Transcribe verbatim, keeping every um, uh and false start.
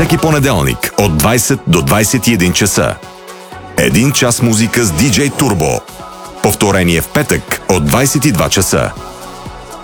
всеки понеделник от двайсет до двайсет и един часа. Един час музика с диджей Турбо. Повторение в петък от двайсет и два часа.